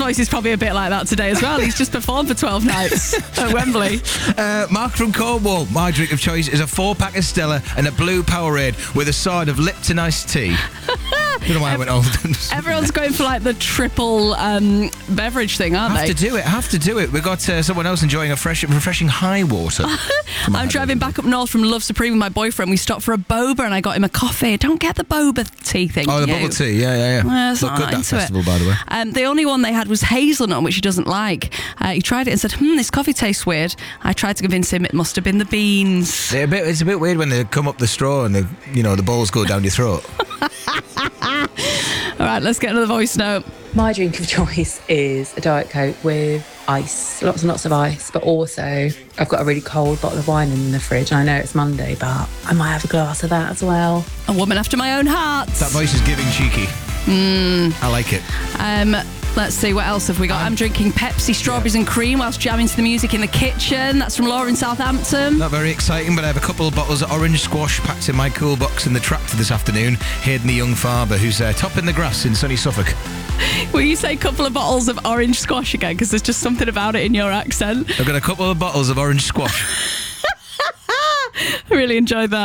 Choice is probably a bit like that today as well. He's just performed for 12 nights at Wembley. Mark from Cornwall. My drink of choice is a 4-pack of Stella and a blue Powerade with a side of Lipton iced tea. I don't know why I went old. Everyone's going for like the triple beverage thing, aren't they? Have to do it. We've got someone else enjoying a refreshing high water. I'm driving back up north from Love Supreme with my boyfriend. We stopped for a boba and I got him a coffee. Don't get the boba tea thing. Oh, the bubble tea. Yeah. That's Looked not good, that into festival, it. by the way. The only one they had was hazelnut, which he doesn't like. He tried it and said, this coffee tastes weird. I tried to convince him it must have been the beans. It's a bit weird when they come up the straw and the balls go down your throat. All right, let's get another voice note. My drink of choice is a Diet Coke with ice, lots and lots of ice, but also I've got a really cold bottle of wine in the fridge. And I know it's Monday, but I might have a glass of that as well. A woman after my own heart. That voice is giving cheeky. I like it. Let's see, what else have we got? I'm drinking Pepsi, strawberries and cream whilst jamming to the music in the kitchen. That's from Laura in Southampton. Not very exciting, but I have a couple of bottles of orange squash packed in my cool box in the tractor this afternoon. Hayden the young farmer who's topping the grass in sunny Suffolk. Will you say a couple of bottles of orange squash again? Because there's just something about it in your accent. I've got a couple of bottles of orange squash. I really enjoyed that.